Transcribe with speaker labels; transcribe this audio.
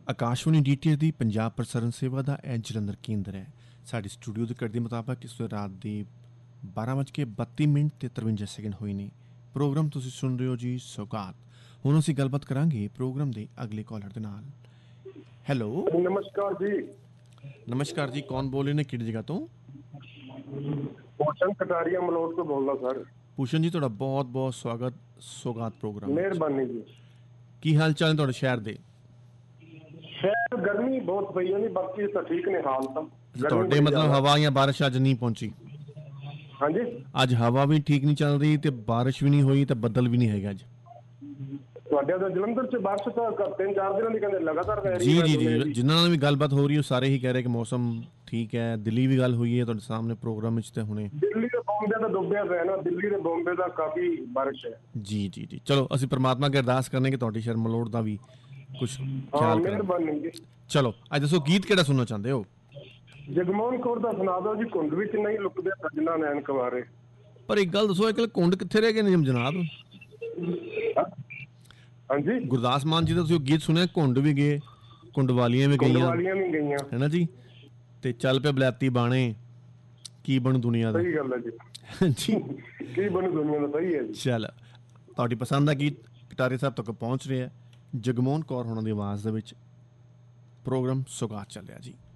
Speaker 1: Akashvani DTH ਦੀ ਪੰਜਾਬ ਪ੍ਰਸਾਰਣ ਸੇਵਾ ਦਾ ਇਹ ਜਲੰਧਰ ਕੇਂਦਰ ਹੈ। ਸਾਡੇ ਸਟੂਡੀਓ ਦੇ ਘੜੀ ਦੇ ਮੁਤਾਬਕ ਇਸ ਵੇਲੇ ਰਾਤ ਦੇ 12:32 ਤੇ 53 ਸੈਕਿੰਡ ਹੋਏ ਨੇ। ਪ੍ਰੋਗਰਾਮ ਤੁਸੀਂ ਸੁਣ ਰਹੇ ਹੋ ਜੀ ਸੌਗਾਤ। ਹੁਣ ਅਸੀਂ ਗੱਲਬਾਤ ਕਰਾਂਗੇ ਪ੍ਰੋਗਰਾਮ ਦੇ ਅਗਲੇ ਕਾਲਰ ਦੇ ਨਾਲ। ਹੈਲੋ,
Speaker 2: ਨਮਸਕਾਰ ਜੀ।
Speaker 1: ਨਮਸਕਾਰ ਜੀ, ਕੌਣ ਬੋਲ ਰਹੇ ਨੇ, ਕਿਹੜੀ ਜਗ੍ਹਾ ਤੋਂ?
Speaker 2: ਭੂਸ਼ਣ ਕਟਾਰੀਆ ਮਲੋਟ ਤੋਂ ਬੋਲਦਾ ਸਰ।
Speaker 1: ਭੂਸ਼ਣ ਜੀ, ਤੁਹਾਡਾ ਬਹੁਤ ਬਹੁਤ ਸਵਾਗਤ ਸੌਗਾਤ ਪ੍ਰੋਗਰਾਮ।
Speaker 2: ਮਿਹਰਬਾਨੀ ਜੀ।
Speaker 1: ਕੀ ਹਾਲ ਚਾਲ ਨੇ ਤੁਹਾਡੇ ਸ਼ਹਿਰ ਦੇ?
Speaker 2: ਸ਼ਹਿਰ ਗਰਮੀ ਬਹੁਤ ਪਈ ਹੈ, ਨਹੀਂ ਬਾਕੀ ਤਾਂ ਠੀਕ ਨੇ ਹਾਲ ਤਾਂ।
Speaker 1: ਤੁਹਾਡੇ ਮਤਲਬ ਹਵਾ ਜਾਂ ਬਾਰਿਸ਼ ਅੱਜ ਨਹੀਂ ਪਹੁੰਚੀ?
Speaker 2: ਹਾਂਜੀ,
Speaker 1: ਅੱਜ ਹਵਾ ਵੀ ਠੀਕ ਨਹੀਂ ਚੱਲ ਰਹੀ ਤੇ ਬਾਰਿਸ਼ ਵੀ ਨਹੀਂ ਹੋਈ ਤੇ ਬੱਦਲ ਵੀ ਨਹੀਂ ਹੈਗਾ ਅੱਜ।
Speaker 2: ਤੁਹਾਡੇ ਦਾ ਜਲੰਧਰ ਚ ਬਾਰਿਸ਼ ਤਾਂ 3-4 ਦਿਨਾਂ ਦੀ ਕਹਿੰਦੇ ਲਗਾਤਾਰ ਪੈ ਰਹੀ
Speaker 1: ਜੀ
Speaker 2: ਹੈ।
Speaker 1: ਜੀ ਜੀ, ਜਿਨ੍ਹਾਂ ਨਾਲ ਵੀ ਗੱਲਬਾਤ ਹੋ ਰਹੀ ਹੈ ਉਹ ਸਾਰੇ ਹੀ ਕਹਿ ਰਹੇ ਕਿ ਮੌਸਮ ਠੀਕ ਹੈ। ਦਿੱਲੀ ਵੀ ਗੱਲ ਹੋਈ ਹੈ ਤੁਹਾਡੇ ਸਾਹਮਣੇ ਪ੍ਰੋਗਰਾਮ ਵਿੱਚ ਤੇ ਹੁਣੇ।
Speaker 2: ਦਿੱਲੀ ਤੇ ਬੰਬੇ ਦਾ ਡੁੱਬਿਆ ਪਿਆ ਨਾ, ਦਿੱਲੀ ਤੇ ਬੰਬੇ ਦਾ ਕਾਫੀ ਬਾਰਿਸ਼ ਹੈ।
Speaker 1: ਜੀ ਜੀ ਜੀ, ਚਲੋ ਅਸੀਂ ਪ੍ਰਮਾਤਮਾ ਅੱਗੇ ਅਰਦਾਸ ਕਰਨੇ ਕਿ ਤੁਹਾਡੀ ਸ਼ਹਿਰ ਮਲੋਟ ਦਾ ਵੀ ਕੁਝ ਖਿਆਲ ਕਰੇ।
Speaker 2: ਮਿਹਰਬਾਨੀ ਜੀ।
Speaker 1: ਚਲੋ ਅੱਜ ਦੱਸੋ, ਗੀਤ ਕਿਹੜਾ ਸੁਣਨਾ ਚਾਹੁੰਦੇ ਹੋ?
Speaker 2: ਜਗਮੋਹਨ ਕੌਰ ਦਾ ਸੁਣਾ ਦਿਓ ਜੀ। ਕੁੰਡ ਵਿੱਚ ਨਹੀਂ ਲੁਕਦੇ ਸੱਜਣਾ ਨੈਣ ਕੁਆਰੇ।
Speaker 1: ਪਰ ਇੱਕ ਗੱਲ ਦੱਸੋ, ਇਹ ਕੁੰਡ ਕਿੱਥੇ ਰਹਿ ਗਏ ਨੇ ਜਨਾਬ?
Speaker 2: ਹਾਂਜੀ,
Speaker 1: ਗੁਰਦਾਸ ਮਾਨ ਜੀ ਦਾ ਤੁਸੀਂ ਗੀਤ ਸੁਣਿਆ, ਕੁੰਡ ਵੀ ਗਏ, ਕੁੰਡ ਵਾਲੀਆਂ ਵੀ ਗਈਆਂ,
Speaker 2: ਵਾਲੀਆਂ ਵੀ ਗਈਆਂ,
Speaker 1: ਹੈ ਨਾ ਜੀ। ਤੇ ਚੱਲ ਪਏ ਬਲੈਤੀ ਬਾਣੇ, ਕੀ ਬਣੂ ਦੁਨੀਆ ਦਾ।
Speaker 2: ਸਹੀ ਗੱਲ ਹੈ ਜੀ।
Speaker 1: ਜੀ,
Speaker 2: ਕੀ ਬਣੂ ਦੁਨੀਆ ਦਾ, ਸਹੀ ਹੈ ਜੀ।
Speaker 1: ਚਲ ਤੁਹਾਡੀ ਪਸੰਦ ਦਾ ਗੀਤ ਕਟਾਰੇ ਸਾਹਿਬ ਤੱਕ ਪਹੁੰਚ ਰਿਹਾ। ਜਗਮੋਹਨ ਕੌਰ ਹੋਣਾ ਦੀ ਆਵਾਜ਼ ਦੇ ਵਿੱਚ ਪ੍ਰੋਗਰਾਮ ਸੌਗਾਤ ਚੱਲਿਆ ਜੀ।